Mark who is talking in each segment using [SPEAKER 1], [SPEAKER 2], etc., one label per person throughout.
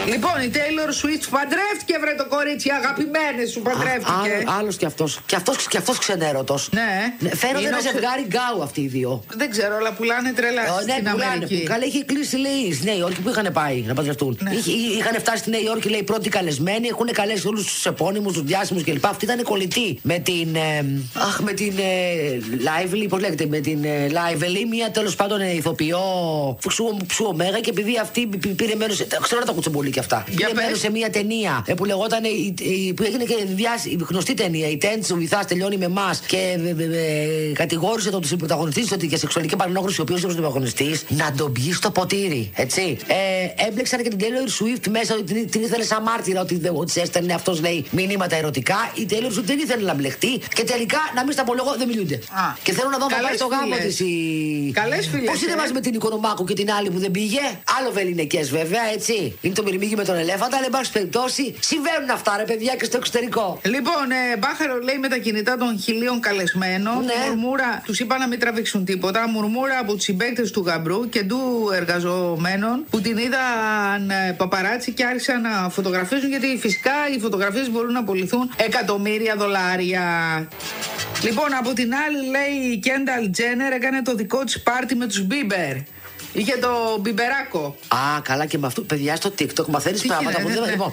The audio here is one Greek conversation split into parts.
[SPEAKER 1] Λοιπόν, η Taylor Swift παντρεύτηκε, βρε το κορίτσι, αγαπημένε σου παντρεύτηκε.
[SPEAKER 2] Άλλος κι αυτός ξενέρωτος.
[SPEAKER 1] Ναι.
[SPEAKER 2] Φαίνονται ένα ζευγάρι γκάου αυτοί οι δύο.
[SPEAKER 1] Δεν ξέρω, αλλά πουλάνε τρελά στην Αμερική.
[SPEAKER 2] Καλά, είχε κλείσει, λέει, στη Νέα Υόρκη που είχαν πάει να παντρευτούν.
[SPEAKER 1] Ναι.
[SPEAKER 2] Είχαν φτάσει στη Νέα Υόρκη, λέει, πρώτοι καλεσμένοι, έχουν καλέσει όλους τους επώνυμους, τους διάσημους κλπ. Αυτή ήταν κολλητή με την. Με την Lively, πώς λέγεται, με την Lively, μία τέλος πάντων ηθοποιό ψου ωμέγα, και επειδή αυτή πήρε μέρος. Ξέρω να τα κουτσομπολί και αυτά. Πήρε μέρος σε μία ταινία που λεγόταν. Που έγινε και γνωστή ταινία. Η Τέντ, ο Βυθάς τελειώνει με εμάς, και κατηγόρησε τον πρωταγωνιστή ότι για σεξουαλική παρενόχληση, ο οποίος ήταν ο πρωταγωνιστής, να τον πιει στο ποτήρι. Έτσι. Έμπλεξαν και την Taylor Swift μέσα, ότι την ήθελε σαν μάρτυρα, ότι έστελνε αυτός, λέει, μηνύματα ερωτικά. Η Taylor Swift δεν ήθελε να μπλεχτεί, και τελικά, να μην στα πω εγώ, δεν μιλούνται. Και θέλω να δω αν πάει στο γάμο της.
[SPEAKER 1] Καλές φίλες.
[SPEAKER 2] Πώς είναι μαζί με την Οικονομάκου και την άλλη που δεν πήγε. Άλλο βεληνικές βέβαια, έτσι. Είναι το μυρμήγκι με τον ελέφαντα, αλλά εν πάση περιπτώσει συμβαίνουν αυτά, ρε παιδιά, και στο εξωτερικό.
[SPEAKER 1] Λοιπόν, Μπάχαρο λέει με τα κινητά των 1000 καλεσμένων.
[SPEAKER 2] Ναι.
[SPEAKER 1] Μουρμούρα, τους είπα να μην τραβήξουν τίποτα. Μουρμούρα από τους συμπαίκτες του γαμπρού και του εργαζομένων που την είδαν παπαράτσι και άρχισαν να φωτογραφίζουν, γιατί φυσικά οι φωτογραφίες μπορούν να πουληθούν εκατομμύρια δολάρια. Λοιπόν, από την άλλη, λέει, η Κένταλ Τζένερ έκανε το δικό της πάρτι με τους Μπίμπερ. Είχε το μπιμπεράκο.
[SPEAKER 2] Α, καλά, και με αυτό, παιδιά, στο TikTok μαθαίνεις πράγματα που δεν. Λοιπόν,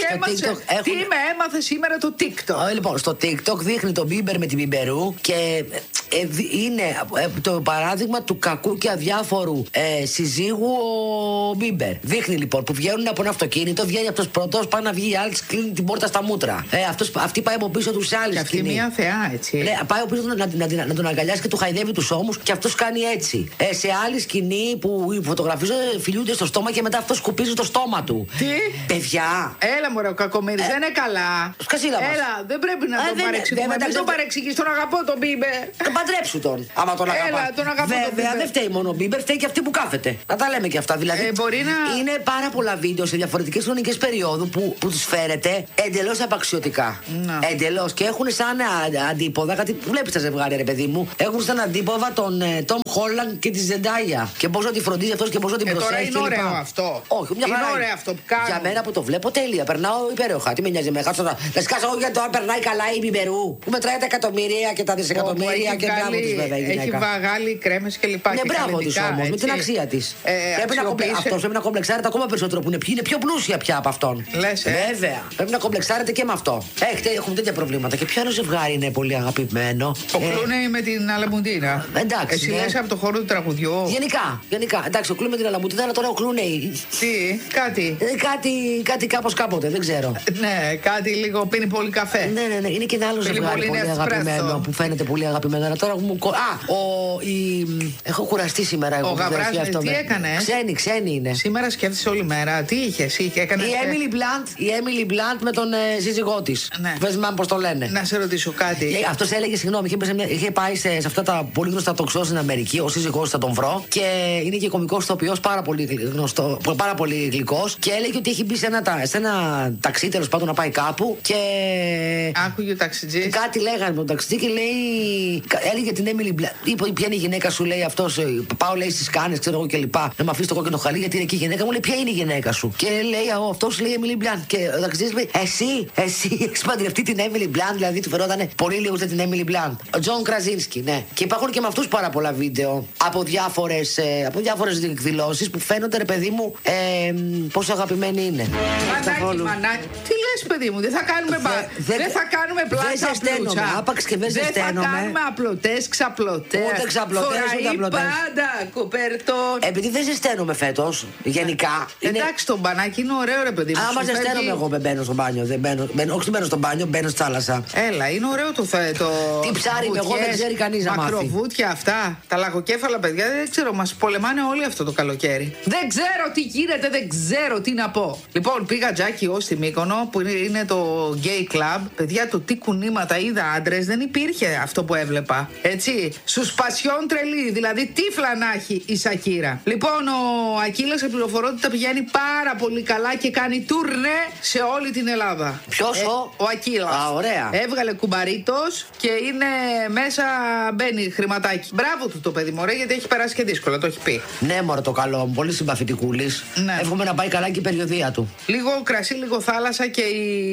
[SPEAKER 1] τι με έμαθε σήμερα το TikTok.
[SPEAKER 2] Λοιπόν, στο TikTok δείχνει τον Μπίμπερ με την Μπιμπερού, και είναι το παράδειγμα του κακού και αδιάφορου συζύγου ο Μπίμπερ. Δείχνει λοιπόν που βγαίνουν από ένα αυτοκίνητο, βγαίνει αυτός πρώτος, πάει να βγει η άλλη, κλείνει την πόρτα στα μούτρα. Αυτή πάει από πίσω τους άλλους.
[SPEAKER 1] Και αυτή μια θεά, έτσι.
[SPEAKER 2] Ναι, πάει από πίσω να τον αγκαλιάσει και του χαϊδεύει τους ώμους, και αυτός κάνει έτσι. Σε άλλη σκηνή που οι φωτογραφίζονται, φιλιούνται στο στόμα, και μετά αυτό σκουπίζει το στόμα του.
[SPEAKER 1] Τι?
[SPEAKER 2] Παιδιά.
[SPEAKER 1] Έλα, μωρέ, ο κακομοίρης, δεν είναι καλά.
[SPEAKER 2] Σκασίλα μας.
[SPEAKER 1] Έλα, δεν πρέπει να τον παρεξηγούμε. Δεν τον παρεξηγείς, τον αγαπώ τον Μπίμπερ.
[SPEAKER 2] Παντρέψου τον. Άμα τον αγαπά.
[SPEAKER 1] Έλα, τον αγαπώ.
[SPEAKER 2] Βέβαια, δεν φταίει μόνο ο Μπίμπερ, φταίει και αυτή που κάθεται. Να τα λέμε και αυτά. Δηλαδή,
[SPEAKER 1] μπορεί να.
[SPEAKER 2] Είναι πάρα πολλά βίντεο σε διαφορετικές χρονικές περιόδου που τους φέρετε εντελώς απαξιωτικά. Εντελώς. Και έχουν σαν αντίποδα, κάτι που βλέπεις τα ζευγάρια, ρε παιδί μου, έχουν σαν αντίποδα τον Τόμ Χόλαντ και τη Ζεντάγια. Και πώς να τη φροντίζει αυτός και πώς να την προσέχει.
[SPEAKER 1] Τώρα είναι ωραίο αυτό.
[SPEAKER 2] Όχι, μια χαρά.
[SPEAKER 1] Είναι ωραίο αυτό που κάνω.
[SPEAKER 2] Για μένα που το βλέπω τέλεια. Περνάω υπέροχα. Τι με νοιάζει με χάσω. Να σκάσω εγώ για το αν περνάει καλά η Μπιμπερού. Που μετράει τα εκατομμύρια και τα δισεκατομμύρια, και μπράβο τη βέβαια η γυναίκα.
[SPEAKER 1] Έχει βαγάλει κρέμες και λοιπά.
[SPEAKER 2] Ναι, μπράβο τη όμως, με την αξία τη. Αυτό πρέπει να κομπλεξάρεται ακόμα περισσότερο που είναι πιο πλούσια πια από αυτόν.
[SPEAKER 1] Λες,
[SPEAKER 2] βέβαια. Πρέπει να κομπλεξάρεται και με αυτό. Έχουμε τέτοια προβλήματα. Και ποιο άλλο ζευγάρι είναι πολύ αγαπημένο.
[SPEAKER 1] Ο Κλούνεϊ με την Αλαμουντίνα.
[SPEAKER 2] Εντάξει.
[SPEAKER 1] Εσύ λες από το χώρο του τραγουδιού.
[SPEAKER 2] Γενικά. Εντάξει, ο Κλούνεϊ με την Αλαμουντίνα, αλλά τώρα ο Κλούνεϊ.
[SPEAKER 1] Τι,
[SPEAKER 2] Κάτι κάπως κάποτε, δεν ξέρω.
[SPEAKER 1] Ναι, κάτι λίγο πίνει πολύ καφέ.
[SPEAKER 2] Ναι. Είναι και ένα άλλο ζευγάρι πολύ αγαπημένο που φαίνεται πολύ αγαπημένο. Αλλά τώρα μου. Έχω κουραστεί σήμερα εγώ.
[SPEAKER 1] Ο Γαβράς, τι έκανε.
[SPEAKER 2] Ξένη είναι.
[SPEAKER 1] Σήμερα σκέφτεσαι όλη μέρα. Τι είχες.
[SPEAKER 2] Η Emily Blunt με τον σύζυγό της. Πες με πώς το λένε.
[SPEAKER 1] Να σε ρωτήσω κάτι.
[SPEAKER 2] Αυτός έλεγε, συγγνώμη, είχε πάει σε αυτά τα πολύ γνωστά τοξό στην Αμερική. Ο σύζυγός θα τον βρω. Και είναι και κωμικός ηθοποιός, πάρα πολύ γνωστό, πάρα πολύ γλυκός. Και έλεγε ότι έχει μπει σε ένα ταξί, τέλος πάντων, να πάει κάπου. Και.
[SPEAKER 1] Άκουγε ο ταξιτζής.
[SPEAKER 2] Κάτι λέγανε με τον ταξιτζή και λέει. Έλεγε την Emily Blunt. Είπε, ποια είναι η γυναίκα σου, λέει αυτός. Πάω, λέει, στις κάνες, ξέρω εγώ κλπ. Να με αφήσει το κόκκινο χαλί, γιατί είναι εκεί η γυναίκα μου. Λέει, ποια είναι η γυναίκα σου. Και λέει, αυτός, λέει, Emily Blunt. Και ο ταξιτζής λέει, εσύ έχεις παντρευτεί την Emily Blunt. Δηλαδή του φερότανε πολύ λίγο την Emily Blunt. Ο Τζον Κραζίνσκι, ναι. Και υπάρχουν και με αυτούς πάρα πολλά βίντεο από διάφορες εκδηλώσεις που φαίνονται, ρε παιδί μου, πόσο αγαπημένοι είναι.
[SPEAKER 1] Μανάκι, τι λες, παιδί μου, δεν θα κάνουμε δεν θα κάνουμε πλάκα πλούτσα.
[SPEAKER 2] Άπαξ και δεν ζεσταίνομαι.
[SPEAKER 1] Δεν θα κάνουμε απλωτές, ξαπλωτές.
[SPEAKER 2] Ούτε ξαπλωτές, ούτε απλωτές.
[SPEAKER 1] Πάντα κοπέρτον.
[SPEAKER 2] Επειδή δεν ζεσταίνομαι φέτος, γενικά.
[SPEAKER 1] Εντάξει, το μπανάκι είναι ωραίο, ρε παιδί μου.
[SPEAKER 2] Άμα ζεσταίνομαι, εγώ δεν μπαίνω στο μπάνιο. Όχι, μπαίνω στο μπάνιο, μπαίνω στη θάλασσα.
[SPEAKER 1] Έλα, είναι ωραίο το θέτο.
[SPEAKER 2] Τι ψάρι είμαι εγώ, δεν ξέρει κανείς να μάθει.
[SPEAKER 1] Μακροβούτια αυτά. Τα λαγοκέφαλα, παιδιά, δεν ξέρω, μας πολεμάνε όλοι αυτό το καλοκαίρι. Δεν ξέρω τι γίνεται, δεν ξέρω τι να πω. Λοιπόν, πήγα Τζάκι ως στη Μύκονο που είναι το gay club. Παιδιά, το τι κουνήματα είδα άντρες δεν υπήρχε αυτό που έβλεπα. Έτσι. Σουσπασιόν τρελή. Δηλαδή, τύφλα να έχει η Σακύρα. Λοιπόν, ο Ακύλας σε πληροφορώ ότι τα πηγαίνει πάρα πολύ καλά και κάνει τουρνέ σε όλη την Ελλάδα.
[SPEAKER 2] Ποιος
[SPEAKER 1] ο Ακύλας.
[SPEAKER 2] Α, ωραία.
[SPEAKER 1] Έβγαλε κουμπαρίτος και είναι μέσα, μπαίνει χρηματάκι. Μπράβο του το παιδί, μωρέ, γιατί έχει περάσει και δύσκολα, το έχει πει.
[SPEAKER 2] Ναι, μωρέ, το καλό μου. Πολύ συμπαθητικούλης.
[SPEAKER 1] Ναι.
[SPEAKER 2] Εύχομαι να πάει καλά και η περιοδία του.
[SPEAKER 1] Λίγο κρασί, λίγο θάλασσα και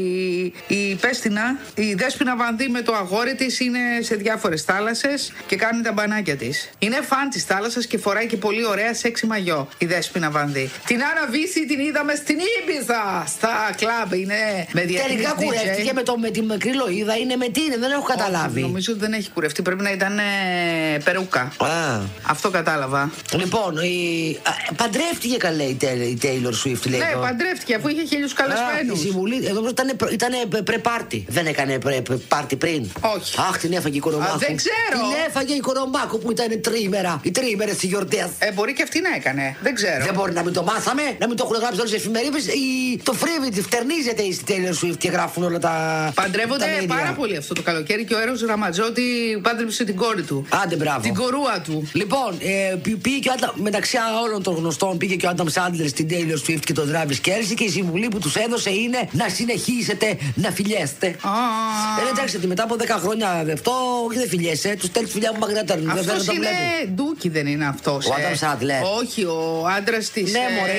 [SPEAKER 1] η Πέστινα, η Δέσποινα Βανδύ με το αγόρι της είναι σε διάφορες θάλασσες και κάνει τα μπανάκια της. Είναι φαν της θάλασσας και φοράει και πολύ ωραία σεξι μαγιό η Δέσποινα Βανδύ. Την Άννα Βύση την είδαμε στην Ήμπιζα, στα κλαμπ, είναι με διεθνής.
[SPEAKER 2] Τελικά κουρεύτηκε με τη μικρή Λοΐδα, είναι με τι είναι, δεν έχω καταλάβει.
[SPEAKER 1] Νομίζω ότι δεν έχει κουρευτεί, πρέπει να ήταν περούκα. Αυτό κατάλαβα.
[SPEAKER 2] Λοιπόν, παντρεύτηκε καλέ η Taylor Swift, λέει.
[SPEAKER 1] Ναι, παντρεύτηκε αφού είχε 1000 καλεσμένους.
[SPEAKER 2] Η συμβουλή, εδώ ήταν πρε-πάρτι. Δεν έκανε πάρτι πριν.
[SPEAKER 1] Όχι.
[SPEAKER 2] Αχ, την έφαγε η Κορομάκου.
[SPEAKER 1] Δεν ξέρω.
[SPEAKER 2] Την έφαγε η Κορομάκου που ήταν τρίμερα. Οι τρίμερες της γιορτές.
[SPEAKER 1] Μπορεί και αυτή να έκανε. Δεν ξέρω.
[SPEAKER 2] Δεν μπορεί να μην το μάθαμε, να μην το έχουν γράψει όλες τις εφημερίδες. Το φρίβι φτερνίζεται η Taylor Swift και γράφουν όλα τα.
[SPEAKER 1] Παντρεύονται πάρα πολύ αυτό το καλοκαίρι και ο Έρος Ραματζότη πάντρεψε την κόρη του.
[SPEAKER 2] Άντε, μπράβο.
[SPEAKER 1] Την κορούα του.
[SPEAKER 2] Λοιπόν, πήγε και μεταξύ όλων των γνωστών πήγε και ο Άνταμ Σάντλερ στην Taylor Swift και τον Travis Kelce και η συμβουλή που τους έδωσε είναι να συνεχίσετε να φιλιέστε. Εντάξει, ότι μετά από 10 χρόνια αυτό, όχι δεν φιλιέσαι, τους στέλνεις φιλιά που μακριά.
[SPEAKER 1] Αυτός είναι ντούκι, δεν είναι αυτός.
[SPEAKER 2] Ο Άνταμ Σάντλερ.
[SPEAKER 1] Όχι, ο άντρας της.
[SPEAKER 2] Ναι, μωρέ,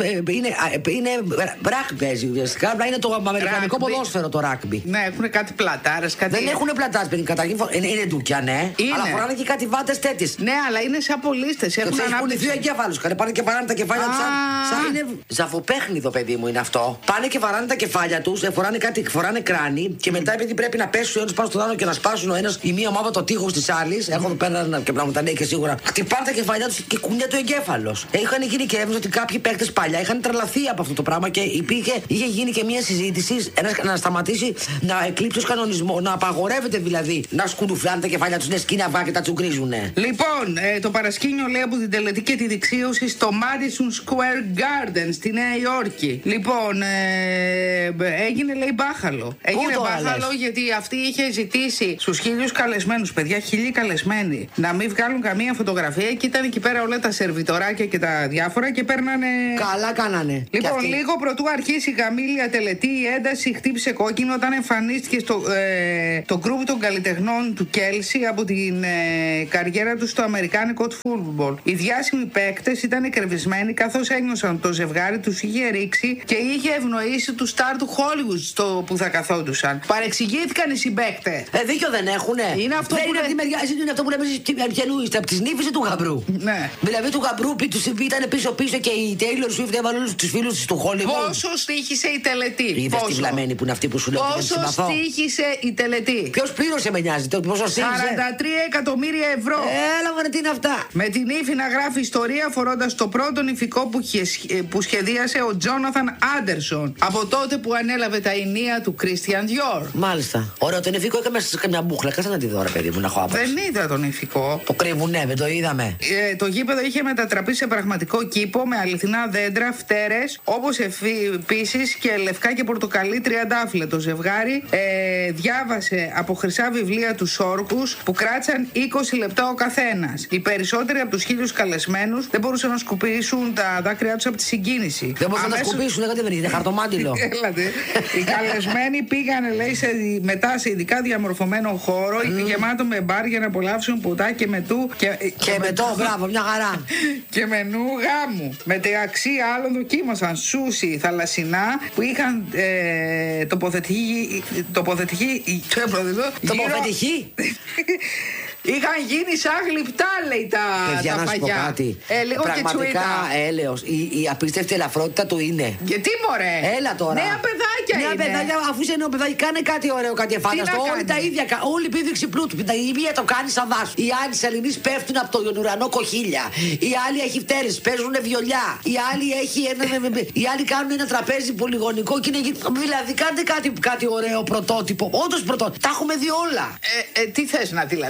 [SPEAKER 2] είναι ράκμπι παίζει ουσιαστικά. Είναι το αμερικανικό ποδόσφαιρο το ράκμπι.
[SPEAKER 1] Ναι, έχουν κάτι πλατάρες, κάτι.
[SPEAKER 2] Δεν έχουν πλατάρες, παιδί. Καταρχήν είναι ντούκια, ναι. Αλλά φοράνε και κάτι βάτες τέτοιες.
[SPEAKER 1] Ναι, αλλά είναι σαν πολίστες.
[SPEAKER 2] Έχουν δύο εγκέφαλους. Πάνε και βαράνε τα κεφάλια τους. Σαν είναι ζαφοπέχνιδο, παιδί μου, είναι αυτό. Πάνε και βαράνε τα κεφάλια τους, φοράνε κράνη και μετά επειδή πρέπει να πέσουν οι ένας πάνω στον άλλο και να σπάσουν ο ένας η μία ομάδα το τείχος της άλλης. Έχω εδώ πέρα και πράγματα ναι και σίγουρα. Χτυπάνε τα κεφάλια τους και κουνιέται ο εγκέφαλος. Είχαν γίνει και έβριζε ότι κάποιοι παίκτες παλιά είχαν τρελαθεί από αυτό το πράγμα και είχε γίνει και μια συζήτηση να σταματήσει να εκλείψει ως κανονισμό, να απαγορεύεται δηλαδή να σκουντουφλάνε τα κεφάλια τους, ναι, σκίναβα και τα τσουγκρίζουνε.
[SPEAKER 1] Λοιπόν, το παρασκήνιο λέει από την τελετή και τη δεξίωση στο Madison Square Garden στη Νέα Υόρκη. Λοιπόν, έγινε λέει μπάχαλο. Έγινε μπάχαλο γιατί αυτή είχε ζητήσει στους 1000 καλεσμένους, παιδιά, 1000 καλεσμένοι, να μην βγάλουν καμία φωτογραφία και ήταν εκεί πέρα όλα τα σερβιτοράκια και τα διάφορα και παίρνανε.
[SPEAKER 2] Καλά κάνανε.
[SPEAKER 1] Λοιπόν, λίγο πρωτού αρχίσει η γαμήλια τελετή, η ένταση χτύπησε κόκκινο όταν εμφανίστηκε το γκρουπ των καλλιτεχνών του Κέλσι από την καριέρα του στο αμερικάνικο football. Οι διάσημοι παίκτες ήταν εκρεβισμένοι καθώς ένιωσαν το ζευγάρι τους είχε ρίξει και είχε ευνοήσει του στάρ του Hollywood στο που θα καθόντουσαν. Παρεξηγήθηκαν οι συμπαίκτες.
[SPEAKER 2] Δίκιο δεν έχουνε.
[SPEAKER 1] Είναι αυτό
[SPEAKER 2] δεν
[SPEAKER 1] που
[SPEAKER 2] είναι από τη μεριά, είναι αυτό που λέμε ποιανού είστε, από τις νύφες ή του γαμπρού.
[SPEAKER 1] Ναι.
[SPEAKER 2] Δηλαδή του γαμπρού ήταν πίσω-πίσω και η Taylor Swift έβαλε όλους τους φίλους της του Hollywood.
[SPEAKER 1] Πόσο στοίχησε η τελετή.
[SPEAKER 2] Είδες τη βλαμμένη που είναι αυτή που σου λέω.
[SPEAKER 1] Πόσο στήχησε η τελετή.
[SPEAKER 2] Ποιος πλήρωσε με νοιάζει, πόσο στήχησε.
[SPEAKER 1] 43 εκατομμύρια ευρώ.
[SPEAKER 2] Έλα μωρέ, τι είναι αυτά.
[SPEAKER 1] Με την ύφη να γράφει ιστορία φορώντας το πρώτο νηφικό που σχεδίασε ο Τζόναθαν Άντερσον από τότε που ανέλαβε τα ηνία του Christian Dior.
[SPEAKER 2] Μάλιστα. Ωραίο, το νηφικό είχαμε σε καμιά μπούχλα. Κάτσε να τη δω, ρε παιδί μου, να έχω άποψη.
[SPEAKER 1] Δεν είδα τον νηφικό.
[SPEAKER 2] Το κρύβουνε, δεν το είδαμε.
[SPEAKER 1] Το γήπεδο είχε μετατραπεί σε πραγματικό κήπο με αληθινά δέντρα, φτέρες, όπως επίσης και λευκά και πορτοκαλί τριαντάφυλλα. Το ζευγάρι διάβασε από χρυσά βιβλία τους όρκους που κράτησαν 20 λεπτά ο καθένας. Οι περισσότεροι από τους 1000 καλεσμένους δεν μπορούσαν να σκουπίσουν τα δάκρυά τους από τη συγκίνηση.
[SPEAKER 2] Δεν μπορούσαν να τα σκουπίσουν, δεν είναι χαρτομάτιλο.
[SPEAKER 1] Έλατε. Οι καλεσμένοι πήγανε, λέει, μετά σε ειδικά διαμορφωμένο χώρο, γεμάτο με μπαρ για να απολαύσουν ποτά και μετού.
[SPEAKER 2] Και μετώ, μπράβο, μια χαρά.
[SPEAKER 1] Και μενού γάμου. Μεταξύ άλλων δοκίμασαν σούσι θαλασσινά που είχαν τοποθετηθεί. Είχαν γίνει σαν γλυπτά, λέει τα
[SPEAKER 2] παιδιά, να σου πω κάτι.
[SPEAKER 1] Λίγο
[SPEAKER 2] πραγματικά έλεος. Η απίστευτη ελαφρότητα του είναι.
[SPEAKER 1] Γιατί μωρέ.
[SPEAKER 2] Έλα τώρα.
[SPEAKER 1] Νέα παιδάκια
[SPEAKER 2] νέα
[SPEAKER 1] είναι.
[SPEAKER 2] Παιδάκια, αφού είσαι νέο παιδάκι, κάνε κάτι ωραίο, κάτι εφάνταστο. Όλοι τα ίδια. Όλη η επίδειξη πλούτου. Η μία το κάνει σαν δάσο. Οι άλλοι σαλινείς πέφτουν από τον ουρανό κοχύλια. Οι άλλοι έχει φτέρες, παίζουν βιολιά. Οι άλλοι κάνουν ένα τραπέζι πολυγωνικό και είναι. Δηλαδή κάντε κάτι ωραίο πρωτότυπο. Όντως πρωτότυπο. Τα έχουμε δει όλα.
[SPEAKER 1] Τι θες να δηλαδή, για πες.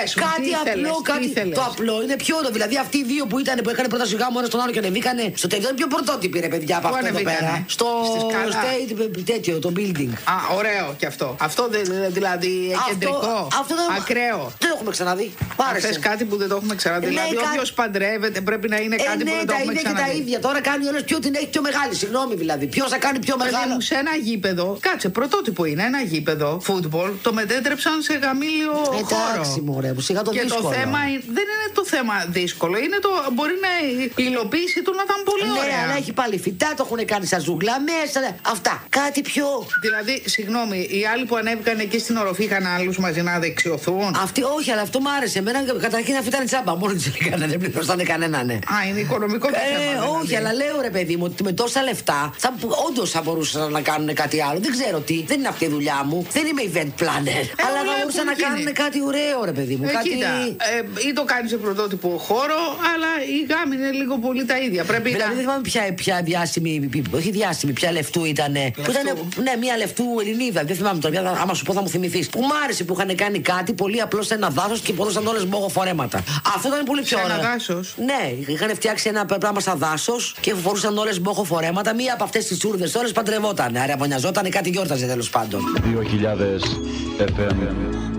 [SPEAKER 1] Πες μου,
[SPEAKER 2] κάτι απλό, το απλό είναι πιο ωραίο. Δηλαδή αυτοί οι δύο που έκανε πρώτα σιγά μου ένα στον άλλο και ανεβήκανε στο τελειό είναι πιο πρωτότυποι, ρε παιδιά, από αυτό εδώ πέρα. Στο state, τέτοιο, το building.
[SPEAKER 1] Α, ωραίο κι αυτό. Αυτό δηλαδή κεντρικό. Ακραίο.
[SPEAKER 2] Δεν το έχουμε ξαναδεί.
[SPEAKER 1] Θες κάτι που δεν το έχουμε ξαναδεί. Δηλαδή, όποιος παντρεύεται πρέπει να είναι κάτι που δεν το έχουμε ξαναδεί.
[SPEAKER 2] Ναι, τα ίδια. Τώρα κάνει όλες ποιο την έχει πιο μεγάλη. Συγγνώμη δηλαδή. Ποιος θα κάνει πιο μεγάλο.
[SPEAKER 1] Σε ένα γήπεδο, κάτσε, πρωτότυπο είναι ένα γήπεδο φούτμπολ, το μετέτρεψαν σε γαμήλιο χώρο.
[SPEAKER 2] Εντάξει, μωρέ, σιγά το δύσκολο.
[SPEAKER 1] Και το θέμα δεν είναι το θέμα δύσκολο. Είναι μπορεί να η υλοποίηση του να ήταν πολύ ωραία.
[SPEAKER 2] Ναι, αλλά έχει πάλι φυτά, το έχουν κάνει σαν ζούγκλα μέσα. Αυτά. Κάτι πιο.
[SPEAKER 1] Δηλαδή, συγγνώμη, οι άλλοι που ανέβηκαν εκεί στην οροφή είχαν άλλους μαζί να δεξιωθούν.
[SPEAKER 2] Αυτή, όχι, αλλά αυτό μου άρεσε. Εμένα καταρχήν αυτή ήταν τσάμπα. Μόνο τη έκανα, δεν πληρώσανε κανέναν. Ναι.
[SPEAKER 1] Α, είναι οικονομικό το θέμα.
[SPEAKER 2] Όχι, δηλαδή. Αλλά λέω ρε παιδί μου ότι με τόσα λεφτά όντως θα μπορούσαν να κάνουν κάτι άλλο. Δεν ξέρω τι. Δεν είναι αυτή η δουλειά μου. Δεν είμαι event planner. Αλλά θα μπορούσαν να κάνουν κάτι ωραίο, ρε παιδί μου.
[SPEAKER 1] Κοίτα, ή το κάνει σε πρωτότυπο χώρο, αλλά η γάμη είναι λίγο πολύ τα ίδια. Πρέπει
[SPEAKER 2] δηλαδή, δεν θυμάμαι ποια διάσημη. Όχι διάσημη, ποια λεφτού ήταν. Ναι, μια λεφτού Ελληνίδα. Δεν θυμάμαι τώρα. Άμα σου πω θα μου θυμηθεί. Που μ' άρεσε που είχαν κάνει κάτι πολύ απλό σε ένα δάσο και ποδούσαν όλε μπογοφορέματα. Αυτό ήταν πολύ πιο ωραίο.
[SPEAKER 1] Ένα δάσο.
[SPEAKER 2] Ναι, είχαν φτιάξει ένα πράγμα σαν δάσο και φορούσαν όλε μπογοφορέματα. Μία από αυτέ τι τσούρδε όλε παντρευόταν. Άρα απονιαζόταν, κάτι γιόρταζε τέλος πάντων.
[SPEAKER 3] 2000 FM.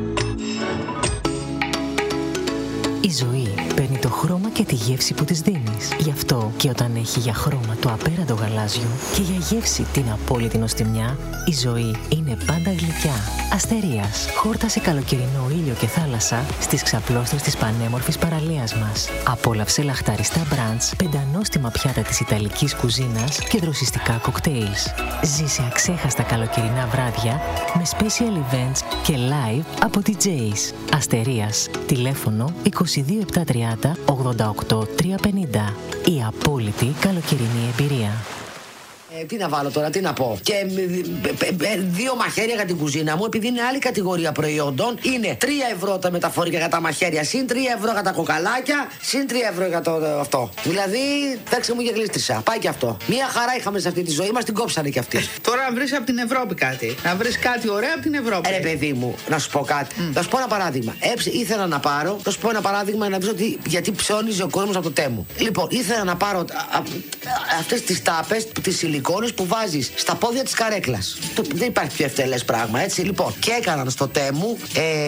[SPEAKER 4] Η ζωή παίρνει το χρώμα και τη γεύση που της δίνεις. Γι' αυτό και όταν έχει για χρώμα το απέραντο γαλάζιο και για γεύση την απόλυτη νοστιμιά, η ζωή είναι πάντα γλυκιά. Αστερίας. Χόρτασε καλοκαιρινό ήλιο και θάλασσα στις ξαπλώστρες της πανέμορφης παραλίας μας. Απόλαυσε λαχταριστά μπραντς, πεντανόστιμα πιάτα της ιταλικής κουζίνας και δροσιστικά κοκτέιλς. Ζήσε αξέχαστα καλοκαιρινά βράδια με special events και live από DJs. Αστερίας. Τηλέφωνο 22730 88 350. Η απόλυτη καλοκαιρινή εμπειρία.
[SPEAKER 2] Τι να βάλω τώρα, τι να πω. Και 2 μαχαίρια για την κουζίνα μου, επειδή είναι άλλη κατηγορία προϊόντων. Είναι 3 ευρώ τα μεταφορικά για τα μαχαίρια, συν 3 ευρώ για τα κοκαλάκια, συν 3 ευρώ για το αυτό. Δηλαδή, εντάξει μου και γλίστρισα. Πάει και αυτό. Μία χαρά είχαμε σε αυτή τη ζωή, μας την κόψανε κι αυτή.
[SPEAKER 1] Τώρα να βρεις από την Ευρώπη κάτι. Να βρεις κάτι ωραίο από την Ευρώπη.
[SPEAKER 2] Ρε παιδί μου, να σου πω κάτι. Να σου πω ένα παράδειγμα. Ήθελα να πάρω, να σου πω ένα παράδειγμα να βρεις ότι γιατί ψώνιζε ο κόσμος από το Τέμου. Λοιπόν, ήθελα να πάρω αυτές τις τάπες, τις σιλικόνες που βάζεις στα πόδια της καρέκλας. Δεν υπάρχει πιο ευτελές πράγμα, έτσι. Λοιπόν, και έκαναν στο Τέμου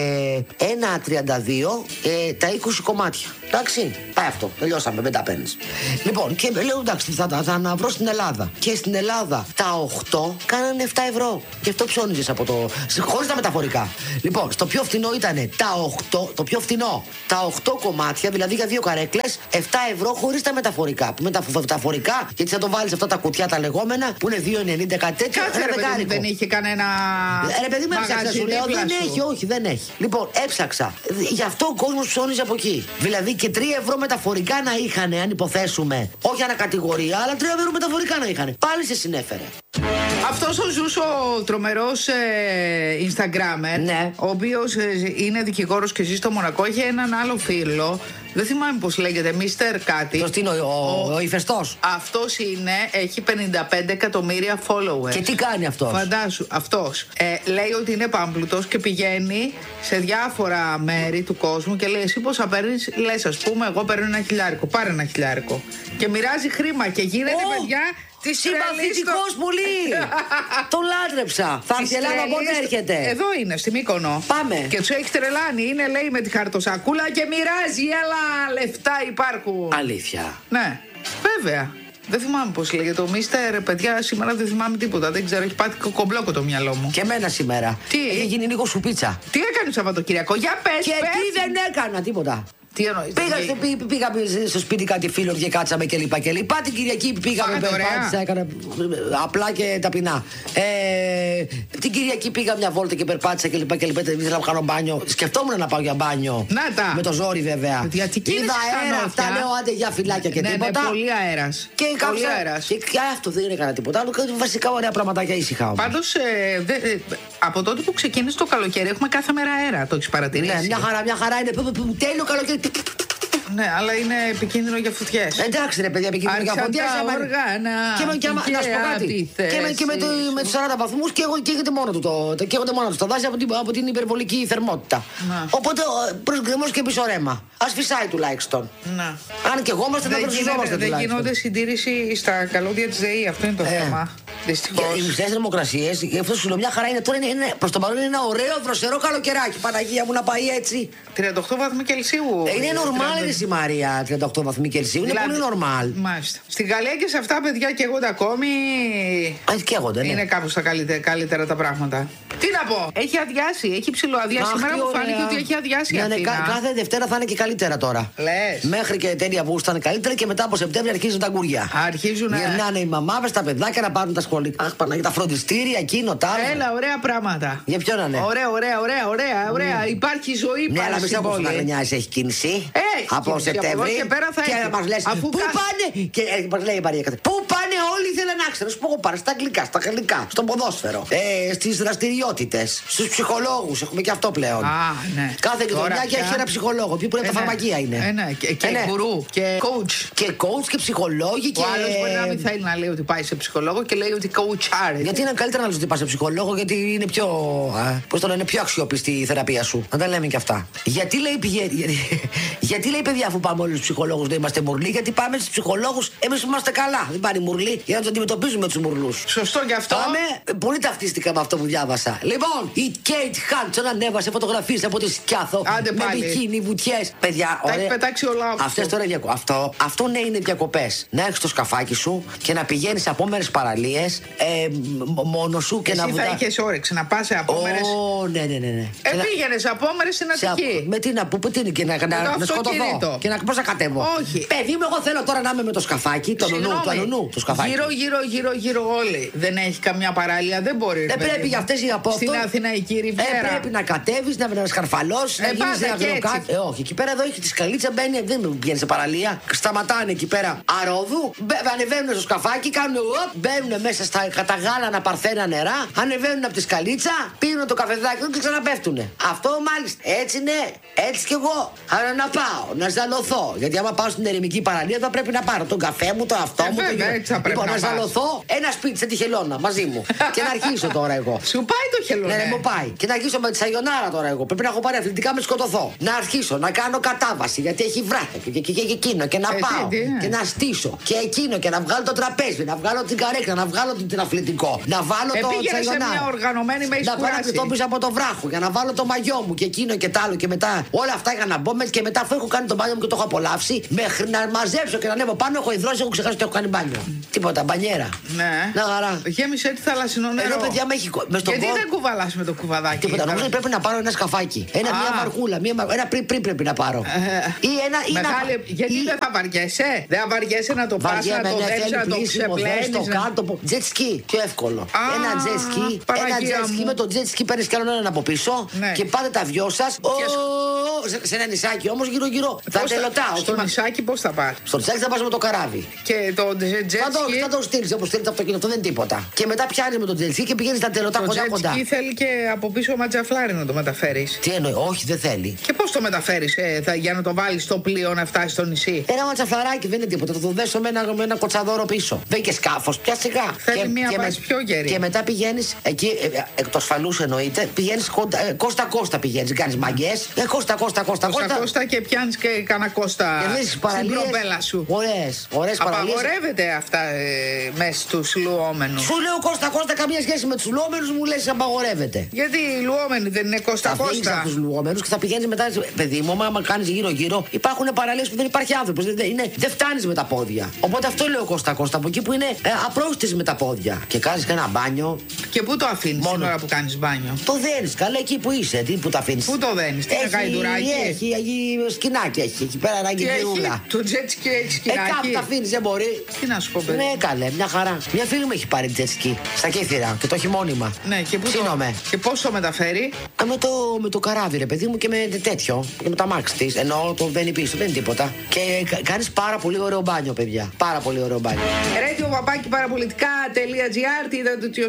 [SPEAKER 2] 1,32 τα 20 κομμάτια. Εντάξει, πάει αυτό. Τελειώσαμε, δεν τα παίρνεις. Λοιπόν, και λέω εντάξει, θα να βρω στην Ελλάδα. Και στην Ελλάδα τα 8 κάνανε 7 ευρώ. Και αυτό ψώνιζες από το. Χωρίς τα μεταφορικά. Λοιπόν, στο πιο φθηνό ήταν τα 8, το πιο φθηνό. Τα 8 κομμάτια, δηλαδή για 2 καρέκλες, 7 ευρώ χωρίς τα μεταφορικά. Που με τα μεταφορικά, γιατί θα το βάλεις αυτά τα κουτιά τα λεγόμενα, που είναι 2,90 κάτι τέτοιο.
[SPEAKER 1] Κάτσε, ρε παιδί, δεν είχε κανένα.
[SPEAKER 2] Ρε παιδί μου, έψαξα, σου λέω. Δεν έχει, όχι, δεν έχει. Λοιπόν, έψαξα. Γι' αυτό ο κόσμος ψώνιζε από εκεί. Δηλαδή και 3 ευρώ μεταφορικά να είχαν, αν υποθέσουμε. Όχι ανακατηγορία, αλλά 3 ευρώ μεταφορικά να είχαν. Πάλι σε συνέφερε.
[SPEAKER 1] Αυτός ο Ζους ο τρομερός Instagrammer,
[SPEAKER 2] ναι,
[SPEAKER 1] ο οποίος είναι δικηγόρος και ζει στο Μονακό, έχει έναν άλλο φίλο. Δεν θυμάμαι πώς λέγεται, Μίστερ κάτι.
[SPEAKER 2] Ποιος είναι ο ηφαιστός.
[SPEAKER 1] Αυτός είναι, έχει 55 εκατομμύρια followers.
[SPEAKER 2] Και τι κάνει αυτός?
[SPEAKER 1] Φαντάσου, αυτός λέει ότι είναι πάμπλουτος και πηγαίνει σε διάφορα μέρη του κόσμου και λέει εσύ πόσα παίρνεις, λες ας πούμε εγώ παίρνω 1 χιλιάρικο, πάρε 1 χιλιάρικο. Και μοιράζει χρήμα και γίνεται παιδιά.
[SPEAKER 2] Συμπαθητικός πολύ! Το λάτρεψα. Θα έρθει η Ελλάδα, πότε έρχεται?
[SPEAKER 1] Εδώ είναι, στη Μύκονο.
[SPEAKER 2] Πάμε.
[SPEAKER 1] Και τους έχει τρελάνει. Είναι, λέει, με τη χαρτοσακούλα και μοιράζει. Έλα, λεφτά υπάρχουν.
[SPEAKER 2] Αλήθεια?
[SPEAKER 1] Ναι, βέβαια. Δεν θυμάμαι πώς λέγεται. Το Μίστερ, παιδιά, σήμερα δεν θυμάμαι τίποτα. Δεν ξέρω, έχει πάθει κομπλόκο το μυαλό μου.
[SPEAKER 2] Και εμένα σήμερα.
[SPEAKER 1] Τι?
[SPEAKER 2] Έχει γίνει λίγο σουπίτσα.
[SPEAKER 1] Τι έκανε Σαββατοκύριακο, για πες.
[SPEAKER 2] Και τι δεν έκανα, τίποτα.
[SPEAKER 1] Τι εννοείς?
[SPEAKER 2] Πήγαμε στο σπίτι κάτι φίλων και κάτσαμε κλπ. Την Κυριακή πήγαμε, περπάτησα, έκανα απλά και ταπεινά. Την Κυριακή πήγα μια βόλτα και περπάτησα κλπ. Ήθελα να κάνω μπάνιο. Σκεφτόμουν να πάω για μπάνιο.
[SPEAKER 1] Να τα.
[SPEAKER 2] Με το ζόρι βέβαια.
[SPEAKER 1] Είδα
[SPEAKER 2] αέρα, αυτά λέω άντε για φυλάκια και τίποτα.
[SPEAKER 1] Ναι, πολύ αέρας.
[SPEAKER 2] Και αυτό δεν έκανα τίποτα άλλο. Βασικά ωραία πραγματάκια ήσυχα όμως.
[SPEAKER 1] Πάντως από τότε που ξεκίνησε το καλοκαίρι έχουμε κάθε μέρα αέρα. Το έχεις παρατηρήσει?
[SPEAKER 2] Ναι, μια χαρά είναι. Τέλειο καλοκαίρι.
[SPEAKER 1] Ναι, αλλά είναι επικίνδυνο για φωτιές.
[SPEAKER 2] Εντάξει, ρε παιδιά, επικίνδυνο για φωτιές. Να σου πω κάτι. Και με τους 40 βαθμούς καίγονται μόνο του τα δάση από την υπερβολική θερμότητα. Οπότε προς γκρεμός και πίσω ρέμα. Ας φυσάει τουλάχιστον. Αν και εγώ είμαστε να προσυζόμαστε τουλάχιστον.
[SPEAKER 1] Δεν γίνονται συντήρηση στα καλώδια της ΔΕΗ, αυτό είναι το θέμα.
[SPEAKER 2] Οι μισές θερμοκρασίες, αυτό σου λέω μια χαρά είναι τώρα, προς το παρόν είναι ένα ωραίο δροσερό καλοκαιράκι. Παναγία μου να πάει έτσι.
[SPEAKER 1] 38 βαθμοί Κελσίου.
[SPEAKER 2] Είναι νορμάλ η Μαρία, 38 βαθμοί Κελσίου. Είναι πολύ νορμάλ.
[SPEAKER 1] Μάλιστα. Στην Γαλλία και σε αυτά παιδιά καίγονται ακόμη.
[SPEAKER 2] Καίγονται, ναι.
[SPEAKER 1] Είναι κάπως τα καλύτερα τα πράγματα. Τι να πω, έχει αδειάσει, έχει ψηλοαδειάσει. Σήμερα μου φάνηκε ότι έχει αδειάσει.
[SPEAKER 2] Ναι, κάθε Δευτέρα θα είναι και καλύτερα τώρα.
[SPEAKER 1] Λες.
[SPEAKER 2] Μέχρι και τέλεια που ήταν καλύτερα και μετά από Σεπτέμβρη αρχίζουν τα γκουριά. Γυρνάνε οι μαμάδες, τα παιδάκια να πάρουν τα σχολικά. Αχ, Παναγία, τα φροντιστήρια, εκείνο, τα άλλα.
[SPEAKER 1] Έλα, ωραία πράγματα.
[SPEAKER 2] Για ποιον να είναι.
[SPEAKER 1] Ωραία. Υπάρχει ζωή
[SPEAKER 2] ναι, αλλά μισό από Νιάς έχει κίνηση. Από Σεπτέμβρη.
[SPEAKER 1] Και
[SPEAKER 2] μας λες, πού πάνε. Και μας λέει η Μαρία, πού πάνε όλοι, ήθελα να ξέρω. Σου πω πάνε στα αγγλικά, στα γαλλικά, στο ποδόσφαιρο. Στις δραστηριότητες, στους ψυχολόγους. Έχουμε και αυτό πλέον.
[SPEAKER 1] Ναι.
[SPEAKER 2] Κάθε γειτονιά και έχει ένα ψυχολόγο. Ποιο που είναι τα φαρμακεία είναι.
[SPEAKER 1] Και γκουρού. Και coach.
[SPEAKER 2] Και coach και ψυχολόγοι.
[SPEAKER 1] Ο άλλος μπορεί να μην θέλει να λέει ότι πάει σε ψυχολόγο και λέει ότι coachάρει.
[SPEAKER 2] Γιατί είναι καλύτερα να λες ότι πας σε ψυχολόγο, γιατί είναι πιο. Πώς το λένε, πιο αξιόπιστη η θεραπεία σου. Να τα λέμε και αυτά. Γιατί λέει παιδιά, αφού πάμε όλοι στους ψυχολόγους να είμαστε μουρλοί, γιατί πάμε στους ψυχολόγους εμείς είμαστε καλά. Δεν πάνε οι μουρλοί για να τους αντιμετωπίζουμε τους μουρλούς.
[SPEAKER 1] Σωστό κι αυτό.
[SPEAKER 2] Πολύ ταυτίστηκα με αυτό που διάβασα. Λοιπόν, η Κέιτ Χάντσον ανέβασε φωτογραφίες από τη Σκιάθο με μπικίνι, βουτιές. Παιδιά,
[SPEAKER 1] τα έχει πετάξει όλα αυτά.
[SPEAKER 2] Αυτές τώρα αυτό ναι, είναι διακοπές. Να έχεις το σκαφάκι σου και να πηγαίνεις σε απόμερες παραλίες μόνος σου και
[SPEAKER 1] εσύ να θα είχες όρεξη να πας σε απόμερες.
[SPEAKER 2] Ναι.
[SPEAKER 1] Πήγαινες σε απόμερες στην Αττική.
[SPEAKER 2] Με τι να πω, και να σκοτωθώ. Και να πώς να κατέβω.
[SPEAKER 1] Όχι.
[SPEAKER 2] Παιδί μου, εγώ θέλω τώρα να είμαι με το σκαφάκι, το αλουνού, το σκαφάκι.
[SPEAKER 1] Γύρω όλοι. Δεν έχει καμιά παραλία, δεν μπορεί.
[SPEAKER 2] Δεν πρέπει για αυτές οι απόφτω.
[SPEAKER 1] Στην Αθηναϊκή Ριβιέρα.
[SPEAKER 2] Πρέπει να κατέβεις, να σκαρφαλώσεις, να γίνεις ένα αγροκάτι. Όχι, εκεί πέρα εδώ έχει τη σκαλίτσα, δεν πηγαίνει σε παραλία. Σταματάνε εκεί πέρα αρόδου, ανεβαίνουν στο σκαφάκι, κάνουν μπαίνουν μέσα στα καταγάλανα παρθένα νερά, ανεβαίνουν από τη σκαλίτσα, πίνουν το καφεδάκι και ξαναπέφτουνε. Αυτό μάλιστα. Έτσι ναι, έτσι κι εγώ. Άρα να πάω, να ζαλωθώ. Γιατί άμα πάω στην ερημική παραλία θα πρέπει να πάρω τον καφέ μου, το αυτό μου. Λοιπόν, να ζαλωθώ ένα σπίτι σε τη χελώνα μαζί μου. Και να αρχίσω τώρα εγώ.
[SPEAKER 1] Σου πάει το χελώνα.
[SPEAKER 2] Ναι, μου πάει. Και να αρχίσω με τη σαγιονάρα τώρα εγώ. Πρέπει να έχω πάρει αθλητικά με σκοτωθώ. Να αρχίσω να κάνω κατάβαση γιατί έχει βράχια και εκείνο και να πάω και να στήσω. Και εκείνο και να βγάλω το τραπέζι, να βγάλω την καρέκλα, να βγάλω την αθλητικό. Να βάλω το τσαγιονάρα.
[SPEAKER 1] Σε μια οργανωμένη με
[SPEAKER 2] να βάλω το πίσω από το βράχο για να βάλω το μαγιό μου και εκείνο και τ' άλλο και μετά όλα αυτά για να μπω και μετά αφού έχω κάνει το μπάνιο μου και το έχω απολαύσει, μέχρι να μαζέψω και να ανέβω πάνω έχω υδρώσει, έχω ξεχάσει ότι έχω κάνει μπάνιο. Τίποτα, μπανιέρα.
[SPEAKER 1] Ναι.
[SPEAKER 2] Να χαρά.
[SPEAKER 1] Γέμισε τη θαλασσινό νερό.
[SPEAKER 2] Εδώ παιδιά με έχει.
[SPEAKER 1] Γιατί δεν κουβαλάς με το κουβαδάκι.
[SPEAKER 2] Τίποτα. Νομίζω ότι πρέπει να πάρω ένα σκαφάκι. Μια βαρκούλα. Ένα πριν πρέπει να πάρω. Ή ένα.
[SPEAKER 1] Γιατί δεν θα βαριέσαι. Δεν θα βαριέσαι να το πας, να το δέξεις, να το ξεπλένεις.
[SPEAKER 2] Jet ski, πιο εύκολο. Ένα jet ski με το jet ski παίρνεις κι άλλο έναν από πίσω και πάτε τα δυο σας. Σε ένα νησάκι όμως γύρω-γύρω. Θα τελωτάω.
[SPEAKER 1] Στο νησάκι πώς θα πας?
[SPEAKER 2] Στο νησάκι θα πας με το καράβι.
[SPEAKER 1] Και το jet ski.
[SPEAKER 2] Θα το στείλεις όπως στείλεις το αυτοκίνητο, δεν είναι τίποτα. Και μετά πιάνεις με το jet ski και πηγαίνεις τα τελωτά κοντά.
[SPEAKER 1] Το jet ski θέλει και από πίσω ματζαφλάρι να το μεταφέρεις.
[SPEAKER 2] Τι εννοεί, όχι δεν θέλει.
[SPEAKER 1] Και πώς το μεταφέρεις για να το βάλεις στο πλοίο να φτάσει στο νησί?
[SPEAKER 2] Ένα ματζαφλαράκι δεν είναι τίποτα. Θα το δέσω με ένα κοτσαδόρο πίσω. Δεν και σκάφος, πια σιγά.
[SPEAKER 1] Θέλει μια βάση πιο γερή.
[SPEAKER 2] Και μετά πηγαίνεις εκεί, εκ το ασφαλούς εννοείται, πηγαίνεις κόστα πηγαίνεις, κάνεις μαγκές. Κόστα
[SPEAKER 1] και πιάνεις και κανένα κόστα στην προπέλα σου.
[SPEAKER 2] Ωραίες παραλίες.
[SPEAKER 1] Απαγορεύεται αυτά μέσα στους λουόμενους.
[SPEAKER 2] Σου λέω κόστα, καμία σχέση με τους λουόμενους, μου λες απαγορεύεται.
[SPEAKER 1] Γιατί οι λουόμενοι δεν είναι κόστα.
[SPEAKER 2] Θα φύγεις από τους λουόμενους και θα πηγαίνεις μετά. Παιδί μου, άμα κάνεις γύρω-γύρω, υπάρχουν παραλίες που δεν υπάρχει άνθρωπος. Δεν φτάνεις με τα πόδια. Οπότε αυτό λέω κόστα, από εκεί που είναι απρόστης με τα πόδια. Και κάνεις και ένα μπάνιο.
[SPEAKER 1] Και πού το αφήνεις την ώρα που κάνεις μπάνιο?
[SPEAKER 2] Το δένεις, καλά εκεί που είσαι. Τι που το αφήνεις?
[SPEAKER 1] Πού το δένεις, τι είναι γαϊδουράκι?
[SPEAKER 2] Έχει σκηνάκι, έχει εκεί πέρα ένα γυρούλα.
[SPEAKER 1] Το jet ski έχει σκηνάκι.
[SPEAKER 2] Κάπου τα αφήνεις, δεν μπορεί.
[SPEAKER 1] Τι να σου πω, παιδί?
[SPEAKER 2] Ναι, καλέ, μια χαρά. Μια φίλη μου έχει πάρει jet ski στα Κύθυρα και το έχει μόνιμα.
[SPEAKER 1] Ναι, και πώς το μεταφέρει?
[SPEAKER 2] Με το καράβι, ρε παιδί μου, και με τέτοιο. Και με τα μάξι της. Ενώ το βαίνει πίσω, δεν είναι τίποτα. Και κάνεις πάρα πολύ ωραίο μπάνιο, παιδιά. Πάρα πολύ ωραίο μπάνιο.
[SPEAKER 1] Radio-parapolitica.gr. Τι είδατε ότι ως φρεστικά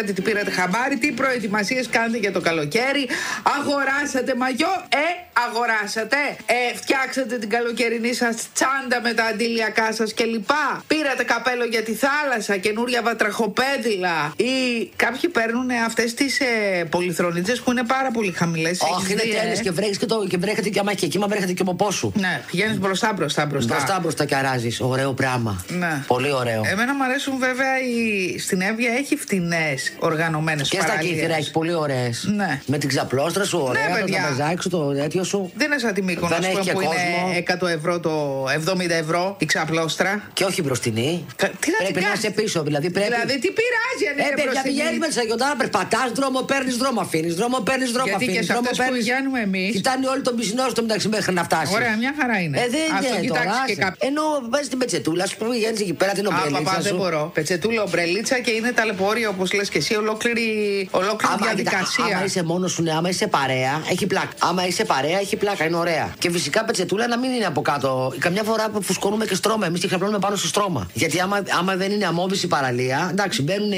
[SPEAKER 1] ξέρετε τι πήρατε χαμπάρι, τι προετοιμασίες κάνετε για το καλοκαίρι. Αγοράσατε μαγιό, αγοράσατε. Φτιάξατε την καλοκαιρινή σας τσάντα με τα αντιλιακά σας κλπ. Πήρατε καπέλο για τη θάλασσα, καινούρια βατραχοπέδιλα. Ή κάποιοι παίρνουν αυτές τις πολυθρονίτσες που είναι πάρα πολύ χαμηλές.
[SPEAKER 2] Όχι, είναι τέλειες και βρέχεις και βρέχεται και άμα και εκεί, μα βρέχεται και από πόσου.
[SPEAKER 1] Ναι, πηγαίνεις μπροστά.
[SPEAKER 2] Μπροστά και αράζεις. Ωραίο πράγμα.
[SPEAKER 1] Ναι.
[SPEAKER 2] Πολύ ωραίο.
[SPEAKER 1] Εμένα μου αρέσουν βέβαια στην Εύβοια έχει φτηνές οργανωμένες παραλίες.
[SPEAKER 2] Και στα Κύθυρα έχει πολύ ωραίες.
[SPEAKER 1] Ναι.
[SPEAKER 2] Με την ξαπλώστρα σου, ωραία,
[SPEAKER 1] ναι,
[SPEAKER 2] το τραπεζάκι σου, το τέτοιο σου.
[SPEAKER 1] Δεν είναι σαν τη Μύκονο που είναι 100 ευρώ το 70 ευρώ η ξαπλώστρα.
[SPEAKER 2] Και όχι μπροστινή. Πρέπει να είσαι πίσω, δηλαδή πρέπει.
[SPEAKER 1] Δηλαδή τι πειράζει αν είναι μπροστινή.
[SPEAKER 2] Πηγαίνεις με τις αγιοντάρα, περπατάς, δρόμο παίρνεις, δρόμο αφήνεις, δρόμο παίρνεις, δρόμο αφήνεις.
[SPEAKER 1] Γιατί και σε αυτές που πηγαίνουμε εμείς.
[SPEAKER 2] Κοιτάνε όλο τον πισινό στο μεταξύ μέχρι να φτάσει.
[SPEAKER 1] Ωραία, μια χαρά είναι.
[SPEAKER 2] Δεν είναι τώρα. Ενώ βάζεις την πετσετούλα σου, πηγαίνεις εκεί πέρα την ομπρελίτσα σου.
[SPEAKER 1] Δεν μπορώ. Πετσετούλα, ομπρελίτσα και είναι ταλαιπωρία όπως λες και εσύ, ολόκληρη διαδικασία.
[SPEAKER 2] Άμα είσαι μόνος σου, άμα είσαι παρέα, έχει πλάκα. Άμα είσαι παρέα, έχει πλάκα, είναι ωραία. Και φυσικά πετσετούλα να μην είναι από κάτω. Καμιά φορά που φουσκώνουμε και στρώμα, εμείς και ξαπλώνουμε πάνω στο στρώμα. Γιατί άμα δεν είναι αμμώδης η παραλία, εντάξει, μπαίνουν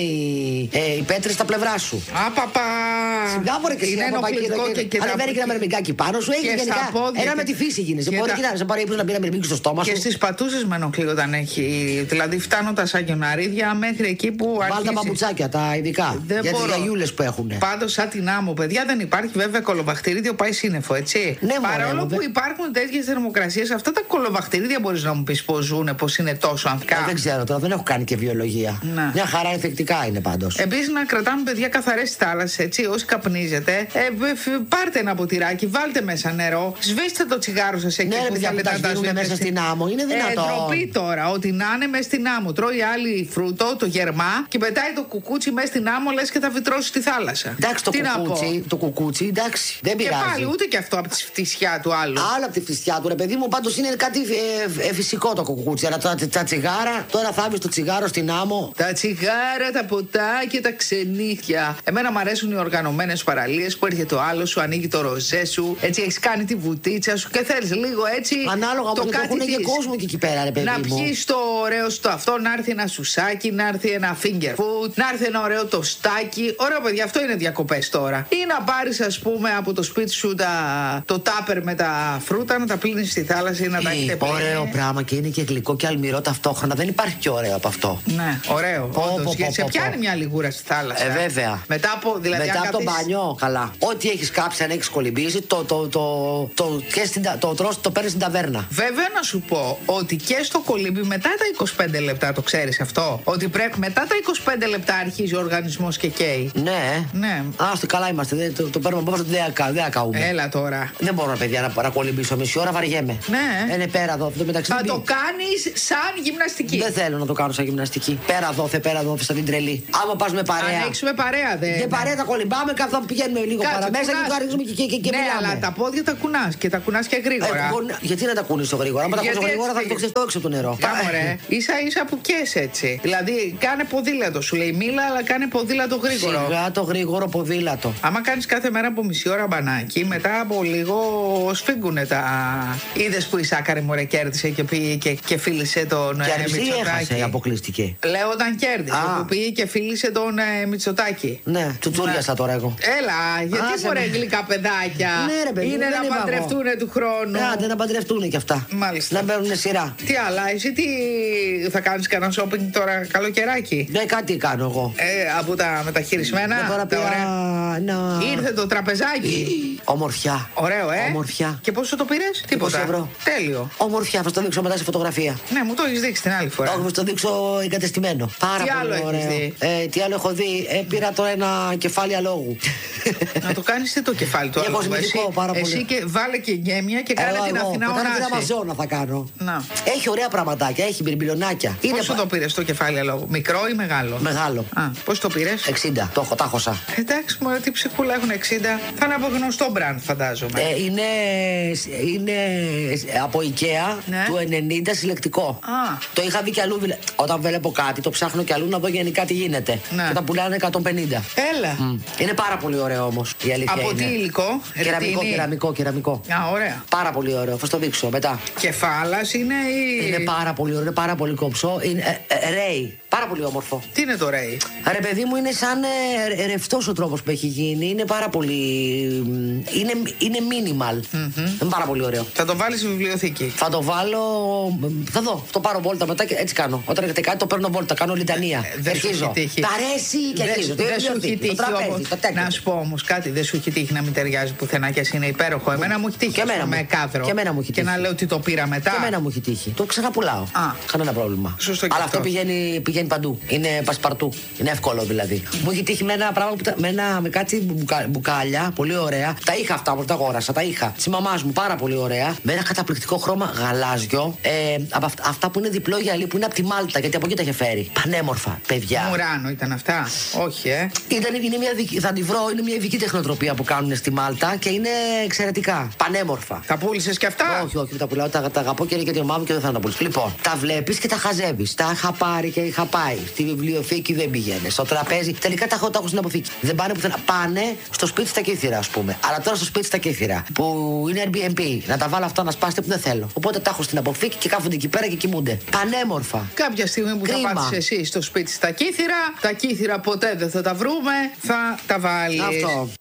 [SPEAKER 2] οι πέτρες στα πλευρά σου.
[SPEAKER 1] Απαπα!
[SPEAKER 2] Σιγάβορε και
[SPEAKER 1] είναι ενοχλητικό και
[SPEAKER 2] αν δεν έχει ένα μερμηγκάκι πάνω σου, έχει γενικά. Ένα με τη φύση γίνεσαι. Μπορεί να σε πάρει ύπνο να πει ένα μερμήγκι στο στόμα σου.
[SPEAKER 1] Και στις πατούσες με ενοχλεί όταν έχει. Δηλαδή φτάνοντας σαν γιοναρίδια μέχρι εκεί που αρχίζει.
[SPEAKER 2] Βάλ τα παπουτσάκια, τα ειδικά. Για τις γιαγιούλες που έχουν.
[SPEAKER 1] Πάντως, σαν την άμμο, παιδιά, δεν υπάρχει βέβαια κολοβαχτηρίδιο, πάει σύννεφο, έτσι.
[SPEAKER 2] Ναι,
[SPEAKER 1] παρόλο που υπάρχουν τέτοιες θερμοκρασίες, αυτά τα κολοβαχτηρίδια μπορείς να μου πεις πώς ζουν, πώς είναι τόσο ανθικά.
[SPEAKER 2] Δεν ξέρω τώρα, δεν έχω κάνει και βιολογία.
[SPEAKER 1] Να.
[SPEAKER 2] Μια χαρά εφεκτικά είναι πάντως.
[SPEAKER 1] Επίσης, να κρατάμε παιδιά καθαρές στις θάλασσες, έτσι. Όσοι καπνίζετε, πάρτε ένα ποτηράκι, βάλτε μέσα νερό, σβήστε το τσιγάρο σας εκεί που θέλετε να τα σβήσετε
[SPEAKER 2] μέσα στην άμμο. Είναι δυνατόν.
[SPEAKER 1] Ντροπή τώρα, ότι να είναι μέσα στην άμμο. Τρώει άλλη φρούτο, το γερμά και πετάει το κουκούτσι μέσα στην άμμο, λες και θα βυτρώσει στη θάλασσα.
[SPEAKER 2] Εντάξει, το κουκούτσι, εντάξει. Δεν πειράζει.
[SPEAKER 1] Και πάλι ούτε και αυτό από τη φτισιά του άλλου.
[SPEAKER 2] Άλλο από τη φτισιά του, ρε παιδί μου, πάντως είναι κάτι φυσικό το κουκούτσι. Αλλά τα τσιγάρα, τώρα θα βρει το τσιγάρο στην άμμο.
[SPEAKER 1] Τα τσιγάρα, τα ποτά και τα ξενύχια. Εμένα μου αρέσουν οι οργανωμένες παραλίες που έρχεται ο άλλος, σου ανοίγει το ροζέ σου, έτσι έχεις κάνει τη βουτίτσα σου και θέλεις λίγο έτσι.
[SPEAKER 2] Ανάλογα
[SPEAKER 1] το
[SPEAKER 2] με το έχουν και κόσμο και εκεί πέρα, ρε παιδί
[SPEAKER 1] να
[SPEAKER 2] μου.
[SPEAKER 1] Να πιεις το ωραίο στο αυτό, να έρθει ένα σουσάκι, να έρθει ένα finger food, να έρθει ένα ωραίο τοστάκι. Ωραίο, παιδιά, αυτό είναι διακοπές τώρα. Ή να πάρεις, ας πούμε, από το σπίτι σου το τάπερ με τα φρούτα, να τα πλύνεις στη θάλασσα ή να τα έχετε πλύνει.
[SPEAKER 2] Ωραίο πράγμα και είναι και γλυκό και αλμυρό ταυτόχρονα. Δεν υπάρχει πιο ωραίο από αυτό.
[SPEAKER 1] Ναι, ωραίο. Σε πιάνει μια λιγούρα στη θάλασσα.
[SPEAKER 2] Βέβαια.
[SPEAKER 1] Μετά από
[SPEAKER 2] το μπανιό, καλά. Ό,τι έχεις κάψει, αν έχεις κολυμπήσει, το παίρνεις στην ταβέρνα.
[SPEAKER 1] Βέβαια, να σου πω ότι και στο κολύμπι μετά τα 25 λεπτά, το ξέρεις αυτό. Ότι πρέπει μετά τα 25 λεπτά αρχίζει ο οργανισμός και καίει.
[SPEAKER 2] Ναι.
[SPEAKER 1] Ναι.
[SPEAKER 2] Άστο, καλά είμαστε. Το παίρνουμε από αυτό, δεν ακαούμε.
[SPEAKER 1] Έλα τώρα.
[SPEAKER 2] Δεν μπορώ, παιδιά, να κολυμπήσω μισή ώρα, βαριέμαι.
[SPEAKER 1] Ναι.
[SPEAKER 2] Είναι πέρα εδώ.
[SPEAKER 1] Θα το κάνεις σαν γυμναστική.
[SPEAKER 2] Δεν θέλω να το κάνω σαν γυμναστική. Πέρα εδώ, σαν την τρελή. Άμα πας με παρέα.
[SPEAKER 1] Ανοίξουμε παρέα,
[SPEAKER 2] δεν παρέα τα κολυμπάμε, καθόλου πηγαίνουμε λίγο παραμέσα και το αργήσουμε και
[SPEAKER 1] ναι, μιλάμε. Αλλά τα πόδια τα κουνάς και τα κουνάς και γρήγορα.
[SPEAKER 2] Γιατί να τα κουνήσω γρήγορα? Αν τα κουνήσω γρήγορα θα το ξεστώ έξω από το νερό.
[SPEAKER 1] Κάμωρε, ίσα που κες έτσι. Δηλαδή κάνε ποδήλατο, σου λέει μίλα, αλλά κάνε ποδήλατο γρήγορο.
[SPEAKER 2] Σιγά το γρήγορο ποδήλατο.
[SPEAKER 1] Άμα κάνεις κάθε μέρα από μισή ώρα μπανάκι, μετά από λίγο σφίγγουνε τα. Είδες που η Σάκαρη μωρέ κέρδισε και πήγε και φίλησε τον Μητσοτάκη.
[SPEAKER 2] Αποκλείστηκε.
[SPEAKER 1] Λέω όταν κέρδισε, που πήγε και φίλησε τον Μητσοτάκη.
[SPEAKER 2] Ναι, τσουτσούριασα τώρα εγώ.
[SPEAKER 1] Έλα, γιατί μωρέ γλυκά παιδάκια.
[SPEAKER 2] Ναι, ρε παιδί,
[SPEAKER 1] είναι να παντρευτούνε του χρόνου.
[SPEAKER 2] Ναι, να παντρευτούνε κι αυτά.
[SPEAKER 1] Μάλιστα.
[SPEAKER 2] Να μπαίνουνε σειρά.
[SPEAKER 1] Τι άλλα, εσύ τι θα κάνεις κανένα shopping τώρα καλοκαιράκι?
[SPEAKER 2] Ναι, κάτι κάνω εγώ.
[SPEAKER 1] Από τα μεταχειρισμένα.
[SPEAKER 2] Τα ωραία.
[SPEAKER 1] Ήρθε το τραπεζάκι.
[SPEAKER 2] Ομορφιά.
[SPEAKER 1] Ωραίο,
[SPEAKER 2] Ομορφιά.
[SPEAKER 1] Και πόσο το πήρες?
[SPEAKER 2] 20 ευρώ.
[SPEAKER 1] Τέλειο.
[SPEAKER 2] Ομορφιά, θα το δείξω μετά σε φωτογραφία.
[SPEAKER 1] Ναι, μου το έχεις δείξει την άλλη φορά.
[SPEAKER 2] Όχι, θα το δείξω εγκατεστημένο. Πάρα πολύ ωραίο. Τι άλλο έχω δει? Πήρα τώρα ένα κεφάλι αλόγου.
[SPEAKER 1] Να το κάνεις το κεφάλι του αλόγου. Εσύ και βάλε και γέμια και κάνε την Αθηνά ονάση.
[SPEAKER 2] Την Αμαζόνα θα κάνω.
[SPEAKER 1] Να.
[SPEAKER 2] Έχει ωραία πραγματάκια, έχει μπιρμπιλονάκια.
[SPEAKER 1] Πόσο το πήρες το κεφάλι αλόγου? Μικρό ή μεγάλο?
[SPEAKER 2] Μεγάλο.
[SPEAKER 1] Πώς το πήρες?
[SPEAKER 2] 60. Το έχω, τα χωσα.
[SPEAKER 1] Εντάξει, μωρέ, τι ψυχούλα έχουν 60. Θα είναι από γνωστό μπραντ, φαντάζομαι.
[SPEAKER 2] Είναι από IKEA του 90 συλλεκτικό. Το είχα δει κι αλλού. Όταν βλέπω κάτι, το ψάχνω κι αλλού να δω γενικά τι γίνεται.
[SPEAKER 1] Ναι.
[SPEAKER 2] Και τα πουλάνε 150.
[SPEAKER 1] Έλα.
[SPEAKER 2] Είναι πάρα πολύ ωραίο όμως. Η αλήθεια
[SPEAKER 1] από
[SPEAKER 2] είναι.
[SPEAKER 1] τι υλικό?
[SPEAKER 2] Κεραμικό.
[SPEAKER 1] Ωραία.
[SPEAKER 2] Πάρα πολύ ωραίο. Θα το δείξω μετά.
[SPEAKER 1] Κεφάλας είναι
[SPEAKER 2] Είναι πάρα πολύ ωραίο, είναι πάρα πολύ κομψό. Είναι ρέι. Πάρα πολύ όμορφο.
[SPEAKER 1] Τι είναι το ρέι?
[SPEAKER 2] Ρε παιδί παιδί μου, είναι σαν ρευστός ο τρόπος που έχει γίνει. Είναι πάρα πολύ. Είναι minimal. Είναι πάρα πολύ ωραίο.
[SPEAKER 1] Θα το βάλεις στη βιβλιοθήκη.
[SPEAKER 2] Θα το βάλω. Θα δω. Το πάρω βόλτα μετά και έτσι κάνω. Όταν έρχεται κάτι, το παίρνω βόλτα. Κάνω λιτανία.
[SPEAKER 1] Αρχίζω.
[SPEAKER 2] Τ' αρέσει και αρχίζω.
[SPEAKER 1] Δεν σου έχει τύχει όμως. Να σου πω όμως κάτι. Δεν σου έχει τύχει να μην ταιριάζει πουθενά και είναι υπέροχο. Εμένα μου έχει τύχει με κάδρο.
[SPEAKER 2] Και εμένα μου έχει τύχει.
[SPEAKER 1] Και να λέω ότι το πήρα μετά.
[SPEAKER 2] Και εμένα μου έχει τύχει. Το ξαναπουλάω. Κανένα πρόβλημα.
[SPEAKER 1] Σωστό.
[SPEAKER 2] Αλλά αυτό πηγαίνει παντού. Είναι πασπαρτού. Είναι εύκολο δηλαδή. Μου έχει τύχει με ένα πράγμα με κάτι μπουκάλια. Πολύ ωραία. Τα είχα αυτά που τα αγόρασα. Τα είχα. Τη μαμά μου πάρα πολύ ωραία. Με ένα καταπληκτικό χρώμα γαλάζιο. Από αυτά που είναι διπλό γυαλί που είναι από τη Μάλτα. Γιατί από εκεί τα είχε φέρει. Πανέμορφα, παιδιά.
[SPEAKER 1] Μουράνο ήταν αυτά. Όχι,
[SPEAKER 2] θα τη βρω. Είναι μια ειδική τεχνοτροπία που κάνουν στη Μάλτα και είναι εξαιρετικά. Πανέμορφα.
[SPEAKER 1] Τα πούλησες και αυτά?
[SPEAKER 2] Όχι, τα πουλάω. Τα αγαπώ και είναι και την ομάδα μου και δεν θα τα πουλήσω. Λοιπόν, τα βλέπεις και τα χαζεύεις. Τα είχα πάρει και είχα πάει. Στη βιβλιοθήκη δεν πήγαινε. Στο τραπέζι. Τελικά τα έχω στην αποθήκη. Δεν πάνε πουθενά. Πάνε στο σπίτι στα Κύθυρα, ας πούμε. Αλλά τώρα στο σπίτι στα Κύθυρα που είναι Airbnb. Να τα βάλω αυτά να σπάσετε που δεν θέλω. Οπότε τα έχω στην αποθήκη και κάθονται εκεί πέρα και κοιμούνται. Πανέμορφα.
[SPEAKER 1] Κάποια στιγμή που θα πάτε εσύ στο σπίτι στα Κύθυρα, τα Κύθυρα ποτέ δεν θα τα βρούμε, θα τα βάλεις.
[SPEAKER 2] Αυτό.